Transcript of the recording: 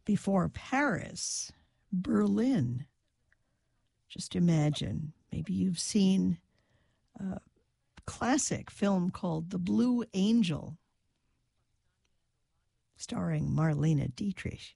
before Paris, Berlin. Just imagine, maybe you've seen a classic film called The Blue Angel, starring Marlene Dietrich.